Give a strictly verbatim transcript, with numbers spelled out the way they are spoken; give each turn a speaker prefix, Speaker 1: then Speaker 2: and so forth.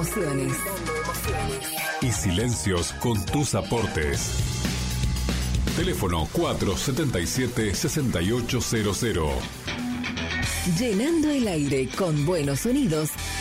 Speaker 1: emociones.
Speaker 2: Y silencios con tus aportes. Teléfono cuatro siete siete, seis ocho cero cero.
Speaker 1: Llenando el aire con buenos sonidos